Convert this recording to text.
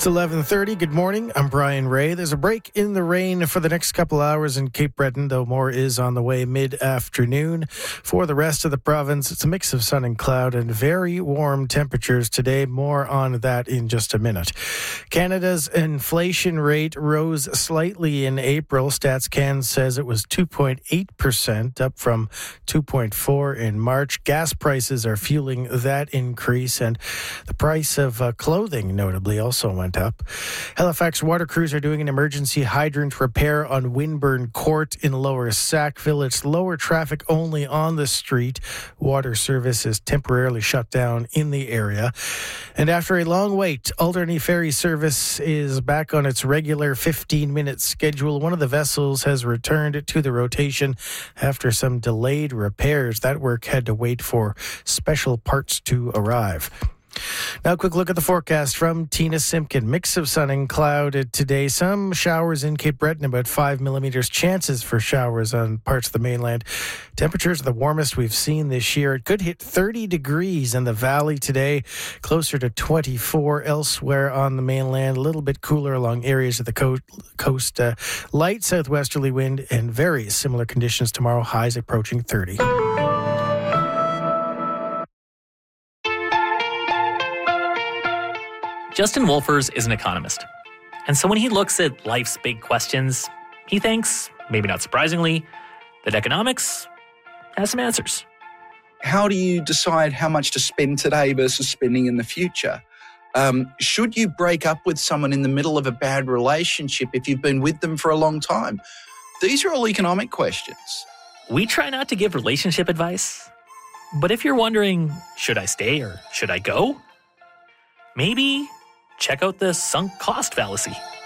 It's 11:30. Good morning. I'm Brian Ray. There's a break in the rain for the next couple hours in Cape Breton, though more is on the way mid-afternoon. For the rest of the province, it's a mix of sun and cloud and very warm temperatures today. More on that in just a minute. Canada's inflation rate rose slightly in April. StatsCan says it was 2.8%, up from 2.4% in March. Gas prices are fueling that increase, and the price of clothing, notably, also went up. Halifax water crews are doing an emergency hydrant repair on Winburn Court in Lower Sackville. It's lower traffic only on the street. Water service is temporarily shut down in the area. And after a long wait, Alderney Ferry service is back on its regular 15-minute schedule. One of the vessels has returned to the rotation after some delayed repairs. That work had to wait for special parts to arrive. Now a quick look at the forecast from Tina Simpkin. Mix of sun and cloud today. Some showers in Cape Breton, about 5 millimeters. Chances for showers on parts of the mainland. Temperatures are the warmest we've seen this year. It could hit 30 degrees in the valley today, closer to 24 elsewhere on the mainland. A little bit cooler along areas of the coast. Light southwesterly wind and very similar conditions tomorrow. Highs approaching 30. Justin Wolfers is an economist. And so when he looks at life's big questions, he thinks, maybe not surprisingly, that economics has some answers. How do you decide how much to spend today versus spending in the future? Should you break up with someone in the middle of a bad relationship if you've been with them for a long time? These are all economic questions. We try not to give relationship advice, but if you're wondering, should I stay or should I go? Maybe check out the sunk cost fallacy.